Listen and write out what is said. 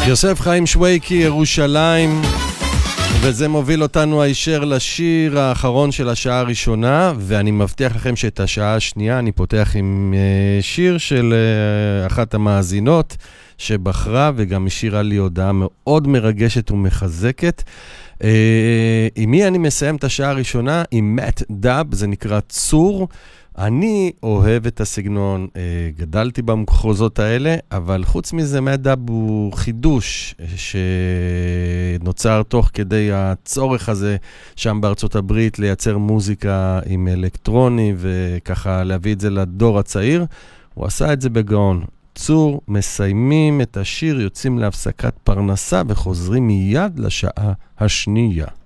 יוסף חיים שוויקי, ירושלים, וזה מוביל אותנו הישר לשיר האחרון של השעה הראשונה, ואני מבטיח לכם שאת השעה השנייה אני פותח עם שיר של אחת המאזינות שבחרה וגם השאירה לי הודעה מאוד מרגשת ומחזקת. עם מי אני מסיים את השעה הראשונה? עם מאט דאב, זה נקרא צור. אני אוהב את הסגנון, גדלתי במחוזות האלה, אבל חוץ מזה מאט דאב הוא חידוש שנוצר תוך כדי הצורך הזה שם בארצות הברית לייצר מוזיקה עם אלקטרוני וככה להביא את זה לדור הצעיר. הוא עשה את זה בגאון. צור, מסיימים את השיר, יוצאים להפסקת פרנסה וחוזרים מיד לשעה השנייה.